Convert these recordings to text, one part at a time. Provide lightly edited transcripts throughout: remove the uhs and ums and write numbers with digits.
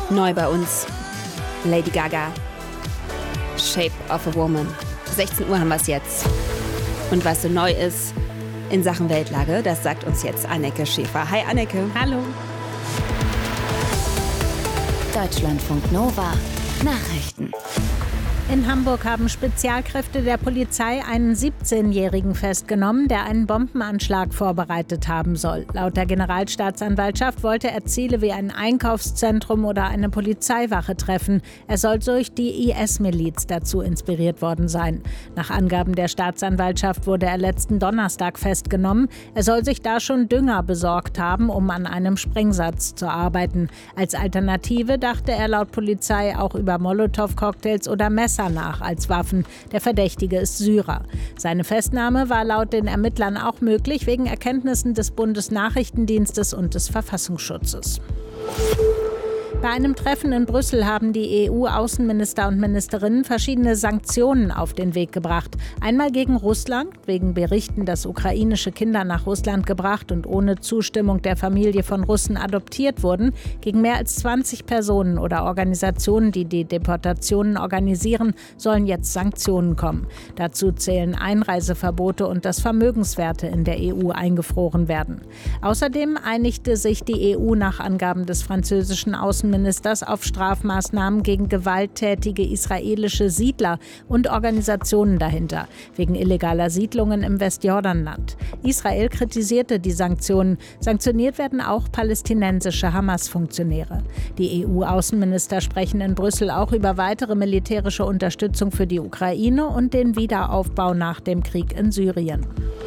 Neu bei uns, Lady Gaga, Shape of a Woman. 16 Uhr haben wir es jetzt. Und was so neu ist in Sachen Weltlage, das sagt uns jetzt Anneke Schäfer. Hi Anneke. Hallo. Deutschlandfunk Nova Nachrichten. In Hamburg haben Spezialkräfte der Polizei einen 17-Jährigen festgenommen, der einen Bombenanschlag vorbereitet haben soll. Laut der Generalstaatsanwaltschaft wollte er Ziele wie ein Einkaufszentrum oder eine Polizeiwache treffen. Er soll durch die IS-Miliz dazu inspiriert worden sein. Nach Angaben der Staatsanwaltschaft wurde er letzten Donnerstag festgenommen. Er soll sich da schon Dünger besorgt haben, um an einem Sprengsatz zu arbeiten. Als Alternative dachte er laut Polizei auch über Molotow-Cocktails oder Messer nach als Waffen. Der Verdächtige ist Syrer. Seine Festnahme war laut den Ermittlern auch möglich wegen Erkenntnissen des Bundesnachrichtendienstes und des Verfassungsschutzes. Bei einem Treffen in Brüssel haben die EU-Außenminister und Ministerinnen verschiedene Sanktionen auf den Weg gebracht. Einmal gegen Russland, wegen Berichten, dass ukrainische Kinder nach Russland gebracht und ohne Zustimmung der Familie von Russen adoptiert wurden. Gegen mehr als 20 Personen oder Organisationen, die die Deportationen organisieren, sollen jetzt Sanktionen kommen. Dazu zählen Einreiseverbote und dass Vermögenswerte in der EU eingefroren werden. Außerdem einigte sich die EU nach Angaben des französischen Außenministers auf Strafmaßnahmen gegen gewalttätige israelische Siedler und Organisationen dahinter, wegen illegaler Siedlungen im Westjordanland. Israel kritisierte die Sanktionen. Sanktioniert werden auch palästinensische Hamas-Funktionäre. Die EU-Außenminister sprechen in Brüssel auch über weitere militärische Unterstützung für die Ukraine und den Wiederaufbau nach dem Krieg in Syrien.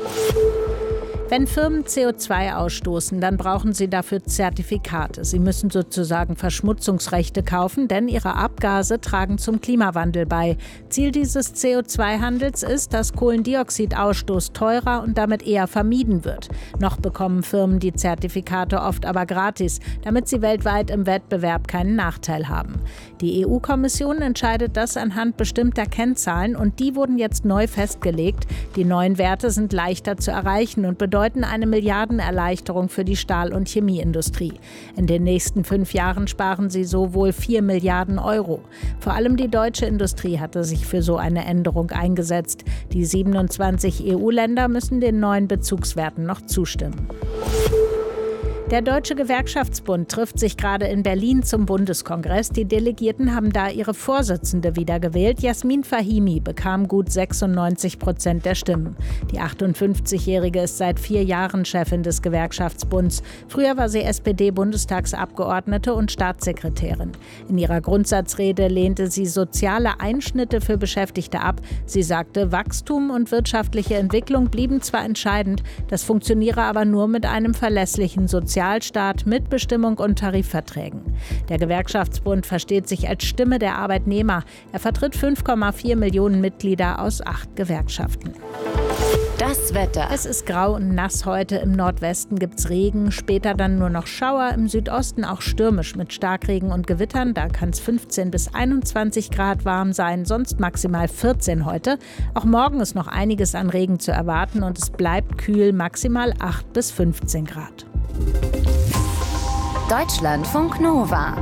Wenn Firmen CO2 ausstoßen, dann brauchen sie dafür Zertifikate. Sie müssen sozusagen Verschmutzungsrechte kaufen, denn ihre Abgase tragen zum Klimawandel bei. Ziel dieses CO2-Handels ist, dass Kohlendioxidausstoß teurer und damit eher vermieden wird. Noch bekommen Firmen die Zertifikate oft aber gratis, damit sie weltweit im Wettbewerb keinen Nachteil haben. Die EU-Kommission entscheidet das anhand bestimmter Kennzahlen und die wurden jetzt neu festgelegt. Die neuen Werte sind leichter zu erreichen und bedeuten eine Milliardenerleichterung für die Stahl- und Chemieindustrie. In den nächsten 5 Jahren sparen sie so wohl 4 Milliarden Euro. Vor allem die deutsche Industrie hatte sich für so eine Änderung eingesetzt. Die 27 EU-Länder müssen den neuen Bezugswerten noch zustimmen. Der Deutsche Gewerkschaftsbund trifft sich gerade in Berlin zum Bundeskongress. Die Delegierten haben da ihre Vorsitzende wiedergewählt. Jasmin Fahimi bekam gut 96% der Stimmen. Die 58-Jährige ist seit 4 Jahren Chefin des Gewerkschaftsbunds. Früher war sie SPD-Bundestagsabgeordnete und Staatssekretärin. In ihrer Grundsatzrede lehnte sie soziale Einschnitte für Beschäftigte ab. Sie sagte, Wachstum und wirtschaftliche Entwicklung blieben zwar entscheidend, das funktioniere aber nur mit einem verlässlichen Sozialstaat mit Bestimmung und Tarifverträgen. Der Gewerkschaftsbund versteht sich als Stimme der Arbeitnehmer. Er vertritt 5,4 Millionen Mitglieder aus 8 Gewerkschaften. Das Wetter. Es ist grau und nass heute. Im Nordwesten gibt es Regen, später dann nur noch Schauer. Im Südosten auch stürmisch mit Starkregen und Gewittern. Da kann es 15 bis 21 Grad warm sein, sonst maximal 14 heute. Auch morgen ist noch einiges an Regen zu erwarten und es bleibt kühl, maximal 8 bis 15 Grad. Deutschlandfunk Nova.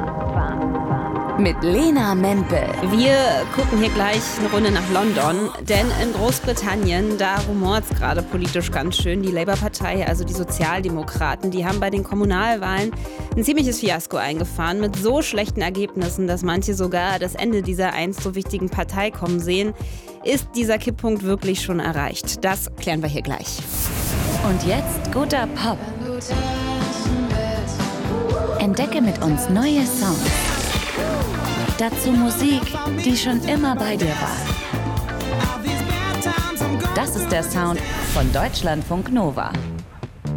Mit Lena Mempel. Wir gucken hier gleich eine Runde nach London, denn in Großbritannien, da rumort es gerade politisch ganz schön. Die Labour-Partei, also die Sozialdemokraten, die haben bei den Kommunalwahlen ein ziemliches Fiasko eingefahren mit so schlechten Ergebnissen, dass manche sogar das Ende dieser einst so wichtigen Partei kommen sehen. Ist dieser Kipppunkt wirklich schon erreicht? Das klären wir hier gleich. Und jetzt guter Pop. Entdecke mit uns neue Songs. Dazu Musik, die schon immer bei dir war. Das ist der Sound von Deutschlandfunk Nova.